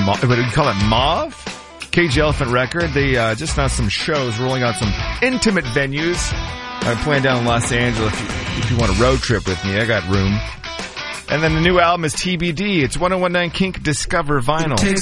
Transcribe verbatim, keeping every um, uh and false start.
What do you call it? Mauve? Cage Elephant Record. They uh, just announced some shows, rolling out some intimate venues. I'm playing down in Los Angeles. If you, if you want a road trip with me, I got room. And then the new album is T B D. It's ten nineteen Kink Discover Vinyl.